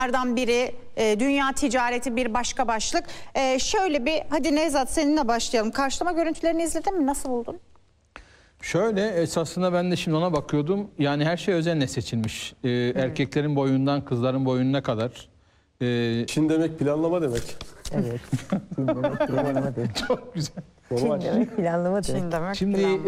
Bunlardan biri dünya ticareti bir başka başlık. Şöyle bir, hadi Nevzat seninle başlayalım. Karşılama görüntülerini izledin mi? Nasıl buldun? Şöyle, esasında ben de şimdi ona bakıyordum. Yani her şey özenle seçilmiş. Erkeklerin boyundan kızların boyununa kadar. Çin demek planlama demek. Evet. Çin demek planlama demek. Çok güzel. Çin demek planlama demek. Çin demek Şimdi planlama.